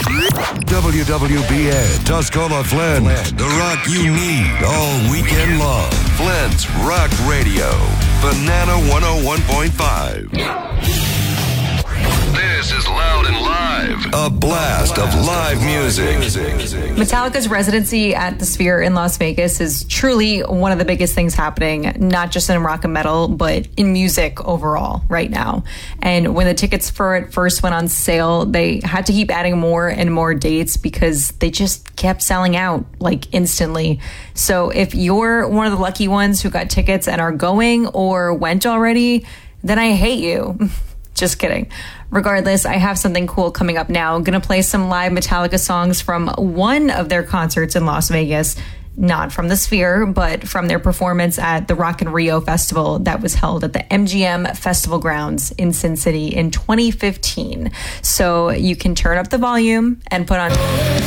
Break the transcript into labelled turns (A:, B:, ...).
A: WWBN, Tuscola Flint, the rock you need all weekend long. Flint's Rock Radio, Banana 101.5. This is Loud and Live, a blast of live music.
B: Metallica's residency at the Sphere in Las Vegas is truly one of the biggest things happening, not just in rock and metal, but in music overall right now. And when the tickets for it first went on sale, they had to keep adding more and more dates because they just kept selling out like instantly. So if you're one of the lucky ones who got tickets and are going or went already, then I hate you. Just kidding. Regardless, I have something cool coming up now. I'm going to play some live Metallica songs from one of their concerts in Las Vegas. Not from the Sphere, but from their performance at the Rock in Rio Festival that was held at the MGM Festival Grounds in Sin City in 2015. So you can turn up the volume and put on...